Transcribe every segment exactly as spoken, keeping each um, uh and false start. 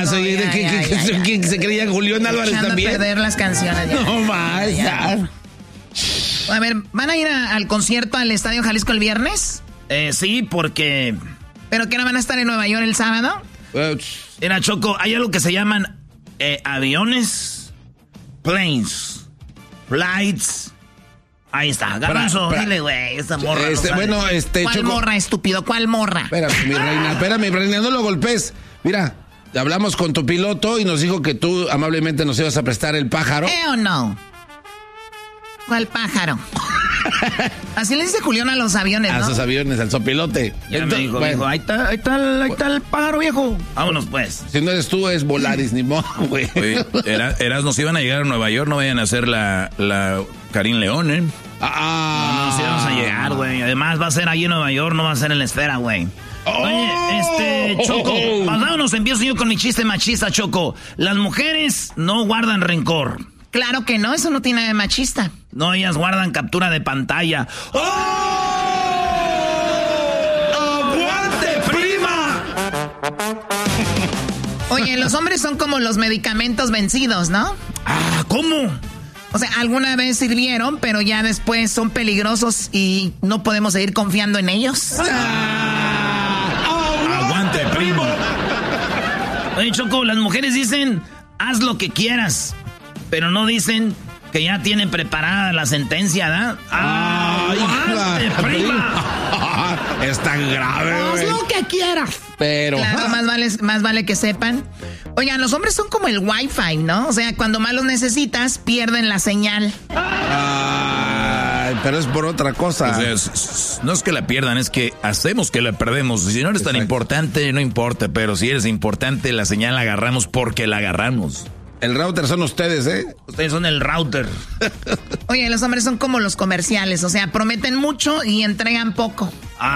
más? Oye, ya, ¿qué, ya, qué, ya, qué, ya, ¿quién ya. se creía Julián Álvarez Echando también? a perder las canciones. Ya. No más. Ya. A ver, ¿van a ir a, al concierto al Estadio Jalisco el viernes? Eh, sí, porque... ¿Pero que no van a estar en Nueva York el sábado? Mira, Choco, hay algo que se llaman eh, aviones, planes, flights. Ahí está, Garbanzo, Pra, pra, dile, güey, esa morra este, no sabe. Bueno, este, ¿Cuál Choco, morra, estúpido? ¿Cuál morra? Espérame, mi reina, espérame, mi reina, no lo golpes. Mira, hablamos con tu piloto y nos dijo que tú amablemente nos ibas a prestar el pájaro. ¿Eh o no? ¿Cuál pájaro? Así le dice Julián a los aviones, ¿no? A esos aviones, al sopilote. Ya Entonces, me dijo, bueno, dijo, ahí está, ahí está, el, ahí está el pájaro, viejo. Vámonos, pues. Si no eres tú, es Volaris, ni modo, güey. Oye, Eras, Eras nos iban a llegar a Nueva York, no vayan a hacer la, la Karim León, ¿eh? Ah, No, no, sí vamos a llegar, güey. Además va a ser ahí en Nueva York, no va a ser en la esfera, güey. Oh. Oye, este, Choco, pasámonos, empiezo yo con mi chiste machista, Choco. Las mujeres no guardan rencor. Claro que no, eso no tiene nada de machista. No, ellas guardan captura de pantalla. ¡Oh! ¡Aguante, prima! Oye, los hombres son como los medicamentos vencidos, ¿no? Ah, ¿cómo? O sea, alguna vez sirvieron, pero ya después son peligrosos y no podemos seguir confiando en ellos. Ah, ¡aguante, primo! Oye, Choco, las mujeres dicen, haz lo que quieras, pero no dicen que ya tienen preparada la sentencia, ¿verdad? ¡Ay, ¡aguante, prima! Es tan grave, Haz güey. lo que quieras. Pero... Claro, más vale, más vale que sepan. Oigan, los hombres son como el Wi-Fi, ¿no? O sea, cuando más los necesitas, pierden la señal. Ay, pero es por otra cosa. O sea, es- es- no es que la pierdan, es que hacemos que la perdemos. Si no eres tan Exacto. importante, no importa. Pero si eres importante, la señal la agarramos porque la agarramos. El router son ustedes, ¿eh? Ustedes son el router. Oye, los hombres son como los comerciales, o sea, prometen mucho y entregan poco.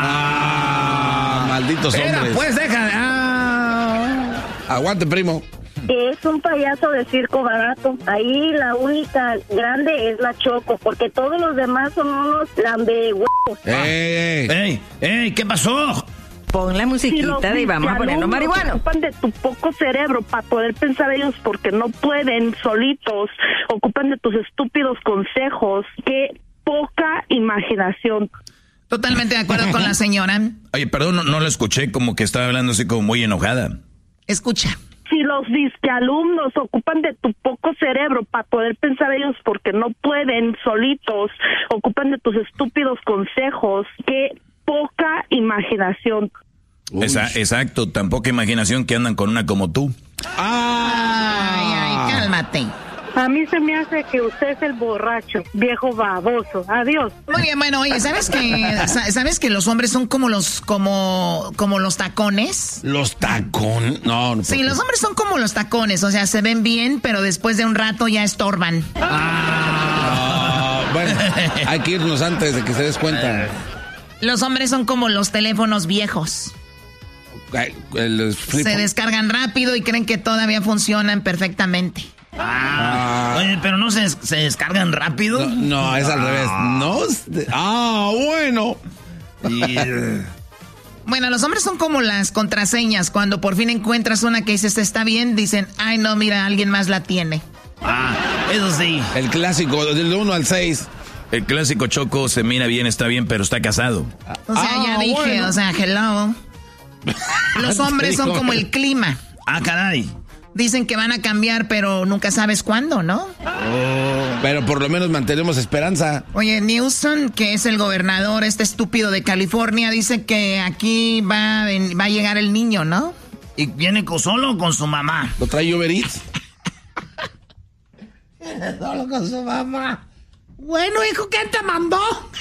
Ah, malditos Espera, hombres. pues deja. Ah. Aguante, primo. Es un payaso de circo barato. Ahí la única grande es la Choco, porque todos los demás son unos lambehuevos. ¡Ey, ey! ¡Ey! ¡Ey! ¿Qué pasó? Pon la musiquita y vamos a ponernos marihuana. Ocupan de tu poco cerebro para poder pensar ellos porque no pueden solitos. Ocupan de tus estúpidos consejos. Qué poca imaginación. Totalmente de acuerdo con la señora. Oye, perdón, no, no la escuché, como que estaba hablando así como muy enojada. Escucha. Si los disquealumnos ocupan de tu poco cerebro para poder pensar ellos porque no pueden solitos, ocupan de tus estúpidos consejos. Qué poca imaginación. Esa- exacto, tan poca imaginación que andan con una como tú. Ay, ay, cálmate. A mí se me hace que usted es el borracho, viejo baboso. Adiós. Muy bien, bueno, oye, ¿sabes que sabes que los hombres son como los como como los tacones? Los tacones. No, no. Sí, los hombres son como los tacones, o sea, se ven bien, pero después de un rato ya estorban. Ah, bueno, hay que irnos antes de que se des cuenta. Los hombres son como los teléfonos viejos. Ay, el flip- Se descargan rápido y creen que todavía funcionan perfectamente. Ah. Oye, pero no se, se descargan rápido. No, no, es al revés. No. Ah, bueno. Y, eh, Bueno, los hombres son como las contraseñas. Cuando por fin encuentras una que dices está bien, dicen, ay no, mira, alguien más la tiene. ah, eso sí. El clásico, del uno al seis. El clásico Choco se mira bien, está bien, pero está casado. O sea, Ah, ya dije, bueno. o sea, hello. Los hombres son como el clima. Ah, caray. Dicen que van a cambiar, pero nunca sabes cuándo, ¿no? Pero por lo menos mantenemos esperanza. Oye, Newsom, que es el gobernador, este estúpido de California, dice que aquí va, a ven- va a llegar el niño, ¿no? ¿Y viene con, solo o con su mamá? ¿Lo trae Uber Eats? Solo con su mamá. Bueno, hijo, ¿quién te mandó?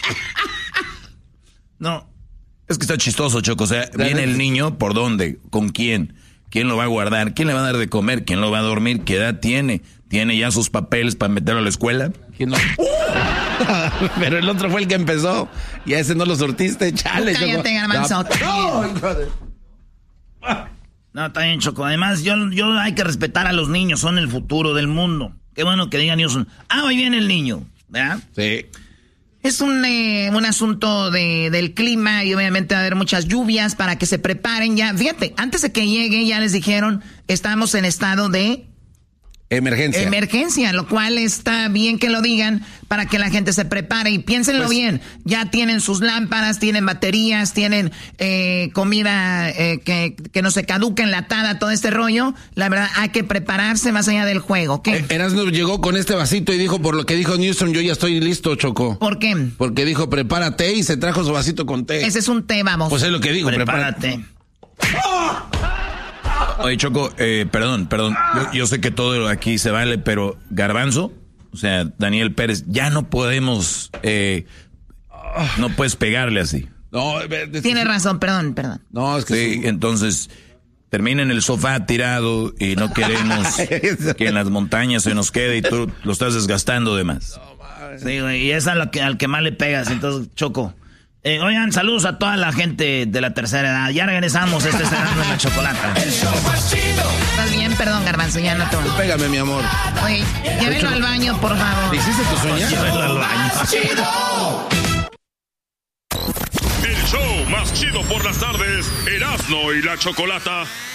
No. Es que está chistoso, Choco. O sea, viene el niño, ¿por dónde? ¿Con quién? ¿Quién lo va a guardar? ¿Quién le va a dar de comer? ¿Quién lo va a dormir? ¿Qué edad tiene? ¿Tiene ya sus papeles para meterlo a la escuela? ¿Quién no? Pero el otro fue el que empezó. Y a ese no lo surtiste, chale. Tú cállate, Choco. Garbanzo. No, hijo de- No, está bien, Choco. Además, yo, yo hay que respetar a los niños, son el futuro del mundo. Qué bueno que digan ellos, ah, ahí viene el niño, ¿verdad? Sí. Es un, eh, un asunto de, del clima y obviamente va a haber muchas lluvias para que se preparen ya. Fíjate, antes de que llegue ya les dijeron, estamos en estado de... Emergencia. Emergencia, lo cual está bien que lo digan para que la gente se prepare y piénsenlo pues, bien. Ya tienen sus lámparas, tienen baterías, tienen eh, comida eh, que, que no se caduca, enlatada, todo este rollo. La verdad, hay que prepararse más allá del juego. ¿Qué? Eh, Erasmo llegó con este vasito y dijo, por lo que dijo Newsom, yo ya estoy listo, Choco. ¿Por qué? Porque dijo, prepárate y se trajo su vasito con té. Ese es un té, vamos. Pues es lo que dijo, prepárate. prepárate. Oye, Choco, eh, perdón, perdón. Yo, yo sé que todo aquí se vale, pero Garbanzo, o sea, Daniel Pérez, ya no podemos, eh, no puedes pegarle así. No, tiene razón, perdón, perdón. No, es que sí, sí. Entonces termina en el sofá tirado y no queremos que en las montañas se nos quede y tú lo estás desgastando de más. Sí, güey, y es a lo que, al que más le pegas, entonces, Choco. Eh, oigan, saludos a toda la gente de la tercera edad. Ya regresamos, este es Erasmo en la Chocolata. ¿Estás bien? Perdón, Garbanzo, ya no te voy. Pégame, mi amor. Oye, llévenlo al baño, por favor. ¿Hiciste tus uñas? Llévenlo al baño. El show más chido por las tardes, Erasmo y la Chocolata.